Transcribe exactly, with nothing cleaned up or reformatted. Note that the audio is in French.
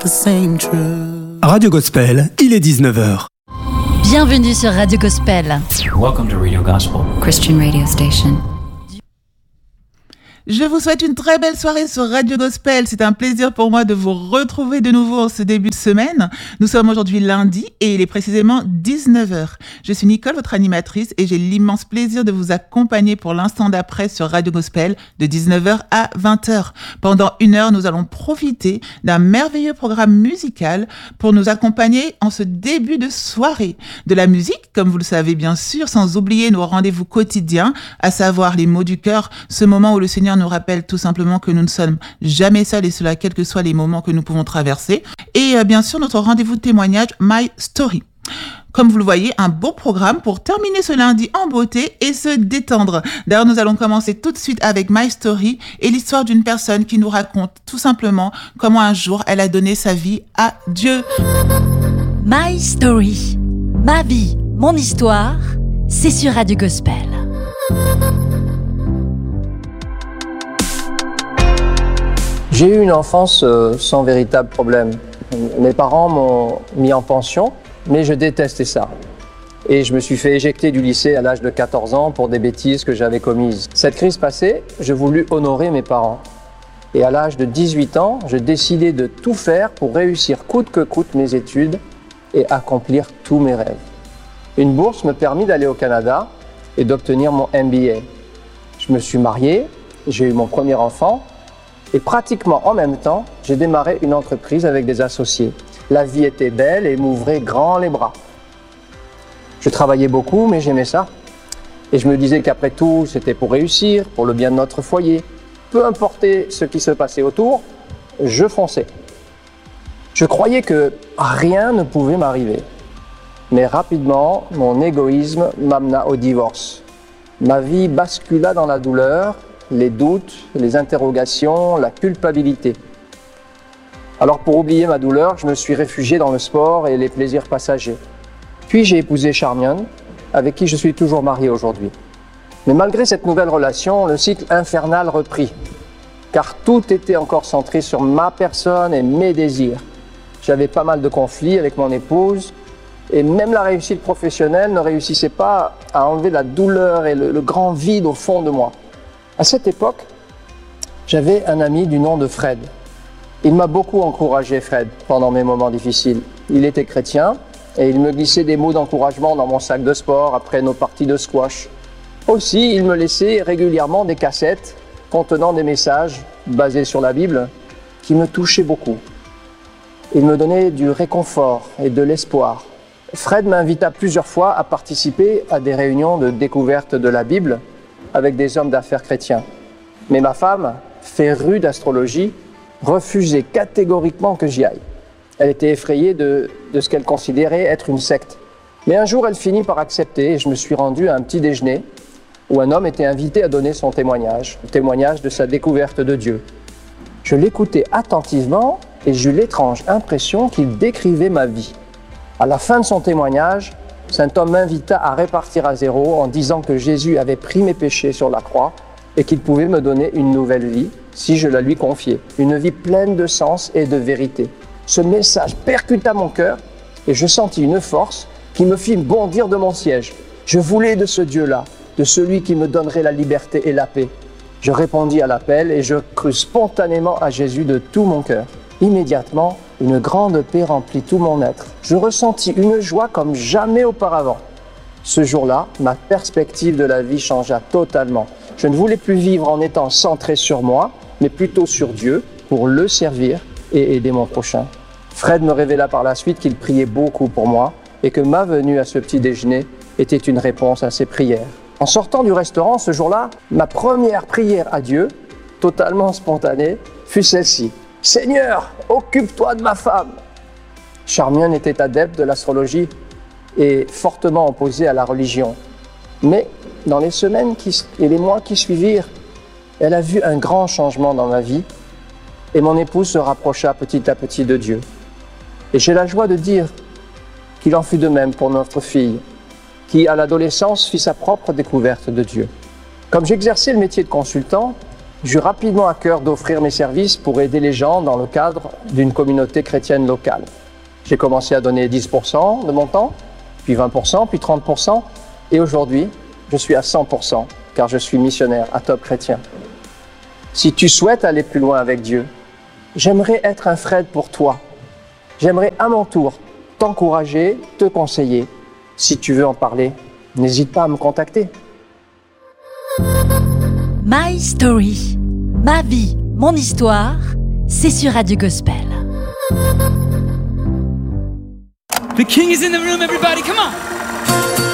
Radio Gospel, il est dix-neuf heures. Bienvenue sur Radio Gospel. Welcome to Radio Gospel, Christian radio station. Je vous souhaite une très belle soirée sur Radio Gospel. C'est un plaisir pour moi de vous retrouver de nouveau en ce début de semaine. Nous sommes aujourd'hui lundi et il est précisément dix-neuf heures. Je suis Nicole, votre animatrice, et j'ai l'immense plaisir de vous accompagner pour l'instant d'après sur Radio Gospel de dix-neuf heures à vingt heures. Pendant une heure, nous allons profiter d'un merveilleux programme musical pour nous accompagner en ce début de soirée. De la musique, comme vous le savez bien sûr, sans oublier nos rendez-vous quotidiens, à savoir les mots du cœur, ce moment où le Seigneur nous rappelle tout simplement que nous ne sommes jamais seuls, et cela quels que soient les moments que nous pouvons traverser. Et euh, bien sûr, notre rendez-vous de témoignage My Story. Comme vous le voyez, un beau programme pour terminer ce lundi en beauté et se détendre. D'ailleurs, nous allons commencer tout de suite avec My Story et l'histoire d'une personne qui nous raconte tout simplement comment un jour elle a donné sa vie à Dieu. My Story, ma vie, mon histoire, c'est sur Radio Gospel. J'ai eu une enfance euh, sans véritable problème. Mes parents m'ont mis en pension, mais je détestais ça. Et je me suis fait éjecter du lycée à l'âge de quatorze ans pour des bêtises que j'avais commises. Cette crise passée, je voulus honorer mes parents. Et à l'âge de dix-huit ans, je décidai de tout faire pour réussir coûte que coûte mes études et accomplir tous mes rêves. Une bourse me permit d'aller au Canada et d'obtenir mon M B A. Je me suis marié, j'ai eu mon premier enfant, et pratiquement en même temps, j'ai démarré une entreprise avec des associés. La vie était belle et m'ouvrait grand les bras. Je travaillais beaucoup, mais j'aimais ça. Et je me disais qu'après tout, c'était pour réussir, pour le bien de notre foyer. Peu importait ce qui se passait autour, je fonçais. Je croyais que rien ne pouvait m'arriver. Mais rapidement, mon égoïsme m'amena au divorce. Ma vie bascula dans la douleur, les doutes, les interrogations, la culpabilité. Alors pour oublier ma douleur, je me suis réfugié dans le sport et les plaisirs passagers. Puis j'ai épousé Charmian, avec qui je suis toujours marié aujourd'hui. Mais malgré cette nouvelle relation, le cycle infernal reprit, car tout était encore centré sur ma personne et mes désirs. J'avais pas mal de conflits avec mon épouse, et même la réussite professionnelle ne réussissait pas à enlever la douleur et le, le grand vide au fond de moi. À cette époque, j'avais un ami du nom de Fred. Il m'a beaucoup encouragé, Fred, pendant mes moments difficiles. Il était chrétien et il me glissait des mots d'encouragement dans mon sac de sport après nos parties de squash. Aussi, il me laissait régulièrement des cassettes contenant des messages basés sur la Bible qui me touchaient beaucoup. Il me donnait du réconfort et de l'espoir. Fred m'invita plusieurs fois à participer à des réunions de découverte de la Bible avec des hommes d'affaires chrétiens. Mais ma femme, férue d'astrologie, refusait catégoriquement que j'y aille. Elle était effrayée de, de ce qu'elle considérait être une secte. Mais un jour, elle finit par accepter et je me suis rendu à un petit déjeuner où un homme était invité à donner son témoignage, le témoignage de sa découverte de Dieu. Je l'écoutais attentivement et j'eus l'étrange impression qu'il décrivait ma vie. À la fin de son témoignage, Saint homme m'invita à repartir à zéro en disant que Jésus avait pris mes péchés sur la croix et qu'il pouvait me donner une nouvelle vie si je la lui confiais. Une vie pleine de sens et de vérité. Ce message percuta mon cœur et je sentis une force qui me fit bondir de mon siège. Je voulais de ce Dieu-là, de celui qui me donnerait la liberté et la paix. Je répondis à l'appel et je crus spontanément à Jésus de tout mon cœur. Immédiatement, une grande paix remplit tout mon être. Je ressentis une joie comme jamais auparavant. Ce jour-là, ma perspective de la vie changea totalement. Je ne voulais plus vivre en étant centré sur moi, mais plutôt sur Dieu, pour le servir et aider mon prochain. Fred me révéla par la suite qu'il priait beaucoup pour moi et que ma venue à ce petit déjeuner était une réponse à ses prières. En sortant du restaurant ce jour-là, ma première prière à Dieu, totalement spontanée, fut celle-ci. « Seigneur, occupe-toi de ma femme !» Charmian était adepte de l'astrologie et fortement opposée à la religion. Mais dans les semaines qui, et les mois qui suivirent, elle a vu un grand changement dans ma vie et mon épouse se rapprocha petit à petit de Dieu. Et j'ai la joie de dire qu'il en fut de même pour notre fille, qui à l'adolescence fit sa propre découverte de Dieu. Comme j'exerçais le métier de consultant, J'ai eu rapidement à cœur d'offrir mes services pour aider les gens dans le cadre d'une communauté chrétienne locale. J'ai commencé à donner dix pour cent de mon temps, puis vingt pour cent, puis trente pour cent, et aujourd'hui, je suis à cent pour cent, car je suis missionnaire à Top Chrétien. Si tu souhaites aller plus loin avec Dieu, j'aimerais être un Fred pour toi. J'aimerais à mon tour t'encourager, te conseiller. Si tu veux en parler, n'hésite pas à me contacter. My Story, ma vie, mon histoire, c'est sur Radio Gospel. The king is in the room, everybody, come on!